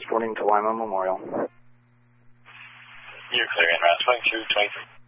reporting to Lima Memorial. You're clear in route 2223.